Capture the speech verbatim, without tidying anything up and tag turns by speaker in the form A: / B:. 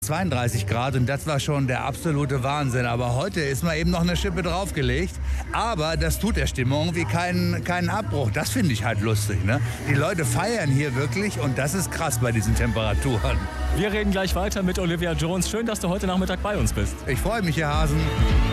A: zweiunddreißig Grad und das war schon der absolute Wahnsinn. Aber heute ist mal eben noch eine Schippe draufgelegt. Aber das tut der Stimmung wie keinen keinen Abbruch. Das finde ich halt lustig. Ne? Die Leute feiern hier wirklich und das ist krass bei diesen Temperaturen.
B: Wir reden gleich weiter mit Olivia Jones. Schön, dass du heute Nachmittag bei uns bist.
A: Ich freue mich, Herr Hasen.